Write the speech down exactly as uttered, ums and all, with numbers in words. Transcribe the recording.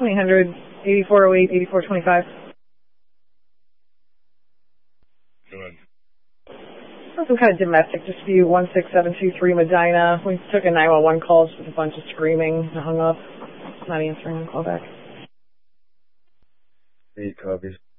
twenty hundred, eighty-four oh eight, eighty-four twenty-five. Go ahead. Some kind of domestic dispute, one six seven two three Medina. We took a nine one one call just with a bunch of screaming and hung up. Not answering the call back. Eight copies.